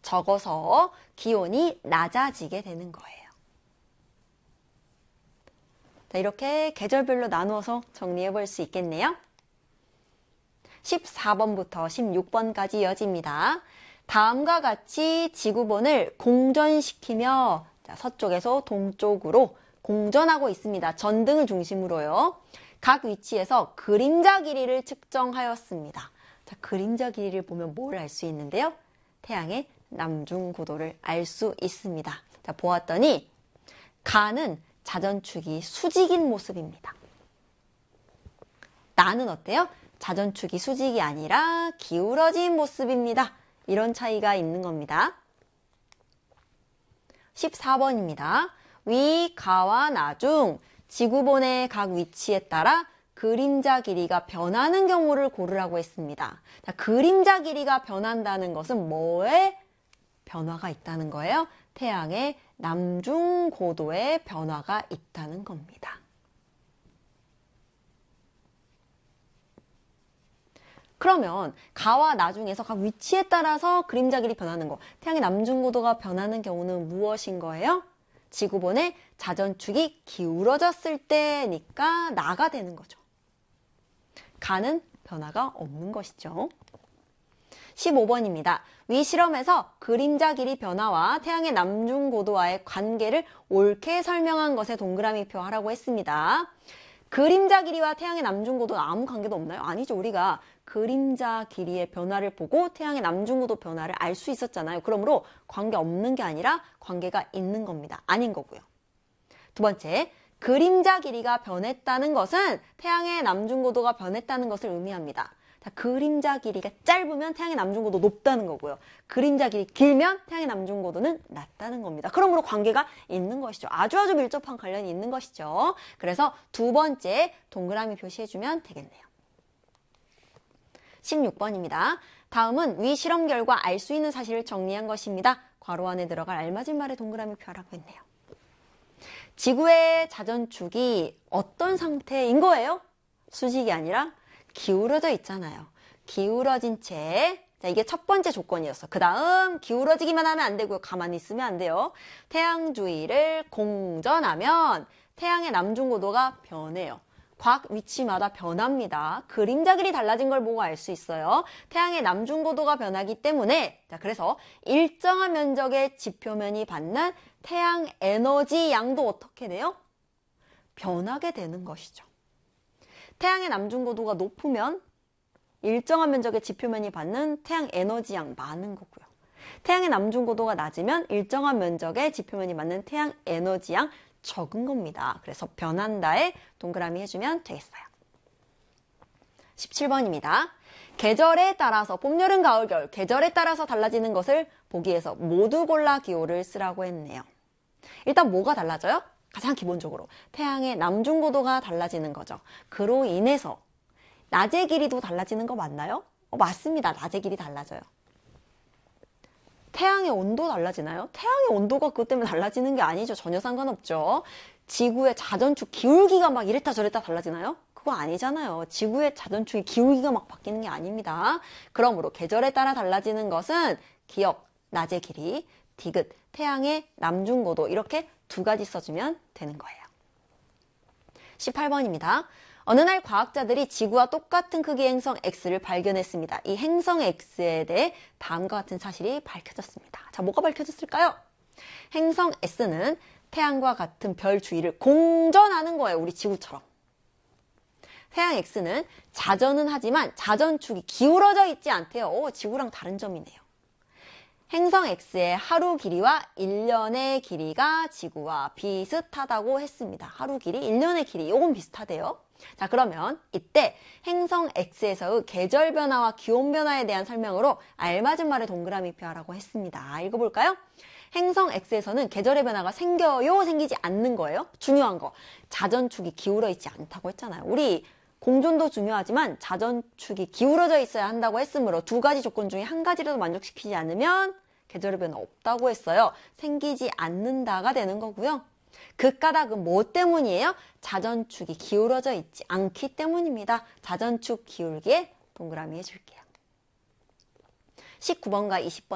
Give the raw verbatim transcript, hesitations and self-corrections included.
적어서 기온이 낮아지게 되는 거예요. 자, 이렇게 계절별로 나누어서 정리해 볼 수 있겠네요. 십사 번부터 십육 번까지 이어집니다. 다음과 같이 지구본을 공전시키며 자, 서쪽에서 동쪽으로 공전하고 있습니다. 전등을 중심으로요. 각 위치에서 그림자 길이를 측정하였습니다. 자, 그림자 길이를 보면 뭘 알 수 있는데요? 태양의 남중고도를 알 수 있습니다. 자, 보았더니 가는 자전축이 수직인 모습입니다. 나는 어때요? 자전축이 수직이 아니라 기울어진 모습입니다. 이런 차이가 있는 겁니다. 십사 번입니다. 위, 가와 나중, 지구본의 각 위치에 따라 그림자 길이가 변하는 경우를 고르라고 했습니다. 자, 그림자 길이가 변한다는 것은 뭐에 변화가 있다는 거예요? 태양의 남중고도에 변화가 있다는 겁니다. 그러면 가와 나중에서 각 위치에 따라서 그림자 길이 변하는 거, 태양의 남중고도가 변하는 경우는 무엇인 거예요? 지구본의 자전축이 기울어졌을 때니까 나가 되는 거죠. 가는 변화가 없는 것이죠. 십오 번입니다. 위 실험에서 그림자 길이 변화와 태양의 남중고도와의 관계를 옳게 설명한 것에 동그라미표 하라고 했습니다. 그림자 길이와 태양의 남중고도는 아무 관계도 없나요? 아니죠. 우리가 그림자 길이의 변화를 보고 태양의 남중고도 변화를 알 수 있었잖아요. 그러므로 관계 없는 게 아니라 관계가 있는 겁니다. 아닌 거고요. 두 번째, 그림자 길이가 변했다는 것은 태양의 남중고도가 변했다는 것을 의미합니다. 자, 그림자 길이가 짧으면 태양의 남중고도 높다는 거고요. 그림자 길이 길면 태양의 남중고도는 낮다는 겁니다. 그러므로 관계가 있는 것이죠. 아주 아주 밀접한 관련이 있는 것이죠. 그래서 두 번째 동그라미 표시해주면 되겠네요. 십육 번입니다. 다음은 위 실험 결과 알 수 있는 사실을 정리한 것입니다. 괄호 안에 들어갈 알맞은 말에 동그라미 표하라고 했네요. 지구의 자전축이 어떤 상태인 거예요? 수직이 아니라 기울어져 있잖아요. 기울어진 채, 자, 이게 첫 번째 조건이었어. 그 다음 기울어지기만 하면 안 되고요. 가만히 있으면 안 돼요. 태양 주위를 공전하면 태양의 남중고도가 변해요. 각 위치마다 변합니다. 그림자 길이 달라진 걸 보고 알 수 있어요. 태양의 남중고도가 변하기 때문에, 자, 그래서 일정한 면적의 지표면이 받는 태양 에너지 양도 어떻게 돼요? 변하게 되는 것이죠. 태양의 남중고도가 높으면 일정한 면적의 지표면이 받는 태양 에너지 양 많은 거고요. 태양의 남중고도가 낮으면 일정한 면적의 지표면이 받는 태양 에너지 양 적은 겁니다. 그래서 변한다에 동그라미 해주면 되겠어요. 십칠 번입니다. 계절에 따라서 봄, 여름, 가을, 겨울 계절에 따라서 달라지는 것을 보기 위해서 모두 골라 기호를 쓰라고 했네요. 일단 뭐가 달라져요? 가장 기본적으로 태양의 남중고도가 달라지는 거죠. 그로 인해서 낮의 길이도 달라지는 거 맞나요? 어, 맞습니다. 낮의 길이 달라져요. 태양의 온도 달라지나요? 태양의 온도가 그것 때문에 달라지는 게 아니죠. 전혀 상관없죠. 지구의 자전축 기울기가 막 이랬다 저랬다 달라지나요? 그거 아니잖아요. 지구의 자전축이 기울기가 막 바뀌는 게 아닙니다. 그러므로 계절에 따라 달라지는 것은 기억, 낮의 길이, 디귿, 태양의 남중고도 이렇게 두 가지 써주면 되는 거예요. 십팔 번입니다. 어느 날 과학자들이 지구와 똑같은 크기의 행성 X를 발견했습니다. 이 행성 X에 대해 다음과 같은 사실이 밝혀졌습니다. 자, 뭐가 밝혀졌을까요? 행성 S는 태양과 같은 별 주위를 공전하는 거예요. 우리 지구처럼. 태양 X는 자전은 하지만 자전축이 기울어져 있지 않대요. 오, 지구랑 다른 점이네요. 행성 X의 하루 길이와 일 년의 길이가 지구와 비슷하다고 했습니다. 하루 길이, 일 년의 길이, 요건 비슷하대요. 자, 그러면 이때 행성 X에서의 계절 변화와 기온 변화에 대한 설명으로 알맞은 말에 동그라미 표하라고 했습니다. 읽어볼까요? 행성 X에서는 계절의 변화가 생겨요, 생기지 않는 거예요? 중요한 거. 자전축이 기울어 있지 않다고 했잖아요. 우리 공전도 중요하지만 자전축이 기울어져 있어야 한다고 했으므로 두 가지 조건 중에 한 가지라도 만족시키지 않으면 계절의 변화 없다고 했어요. 생기지 않는다가 되는 거고요. 그 까닭은 뭐 때문이에요? 자전축이 기울어져 있지 않기 때문입니다. 자전축 기울기에 동그라미 해줄게요. 십구 번과 이십 번